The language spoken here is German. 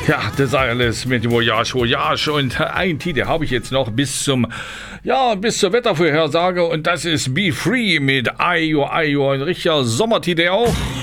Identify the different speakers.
Speaker 1: Ja, das alles mit Voyage, Voyage. Und ein Titel habe ich jetzt noch bis zur Wettervorhersage. Und das ist Be Free mit Ayo Ayo. Ein richtiger Sommertitel auch.